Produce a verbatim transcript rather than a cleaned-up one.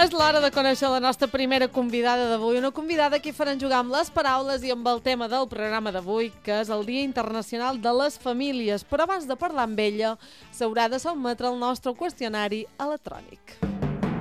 És l'hora de conèixer la nostra primera convidada d'avui, una convidada que farem jugar amb les paraules i amb el tema del programa d'avui, que és el Dia Internacional de les Famílies. Però abans de parlar amb ella, s'haurà de sotmetre el nostre qüestionari electrònic.